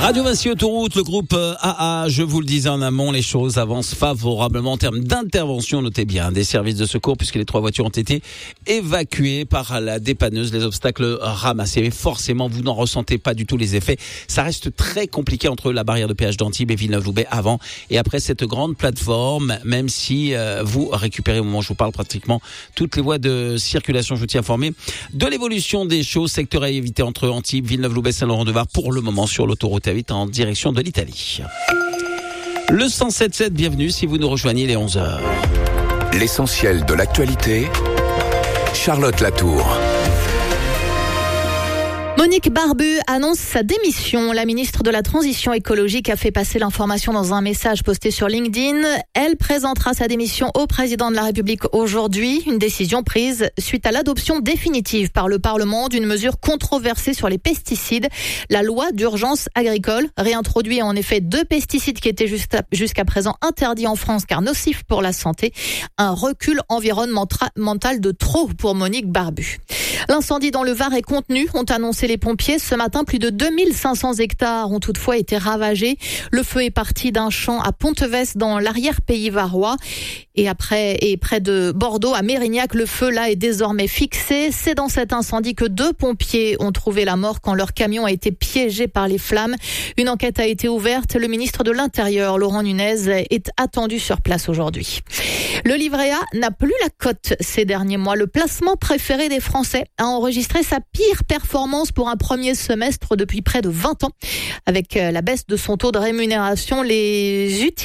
Radio Vinci Autoroute, le groupe AA, je vous le disais en amont, les choses avancent favorablement en termes d'intervention, notez bien, des services de secours puisque les 3 voitures ont été évacuées par la dépanneuse, les obstacles ramassés. Mais forcément, vous n'en ressentez pas du tout les effets. Ça reste très compliqué entre la barrière de péage d'Antibes et Villeneuve-Loubet avant et après cette grande plateforme, même si vous récupérez au moment où je vous parle pratiquement toutes les voies de circulation. Je vous tiens informé de l'évolution des choses, secteur à éviter entre Antibes, Villeneuve-Loubet, Saint-Laurent-de-Var pour le moment sur l'autoroute A8 en direction de l'Italie. Le 107.7, bienvenue si vous nous rejoignez les 11h. L'essentiel de l'actualité, Charlotte Latour. Monique Barbu annonce sa démission. La ministre de la Transition écologique a fait passer l'information dans un message posté sur LinkedIn. Elle présentera sa démission au président de la République aujourd'hui. Une décision prise suite à l'adoption définitive par le Parlement d'une mesure controversée sur les pesticides. La loi d'urgence agricole réintroduit en effet 2 pesticides qui étaient jusqu'à présent interdits en France car nocifs pour la santé. Un recul environnemental de trop pour Monique Barbu. L'incendie dans le Var est contenu, ont annoncé les pompiers. Ce matin, plus de 2500 hectares ont toutefois été ravagés. Le feu est parti d'un champ à Pontevès dans l'arrière-pays varois. Et près de Bordeaux, à Mérignac, le feu là est désormais fixé. C'est dans cet incendie que 2 pompiers ont trouvé la mort quand leur camion a été piégé par les flammes. Une enquête a été ouverte. Le ministre de l'Intérieur, Laurent Nunez, est attendu sur place aujourd'hui. Le livret A n'a plus la cote ces derniers mois. Le placement préféré des Français a enregistré sa pire performance pour un premier semestre depuis près de 20 ans. Avec la baisse de son taux de rémunération, les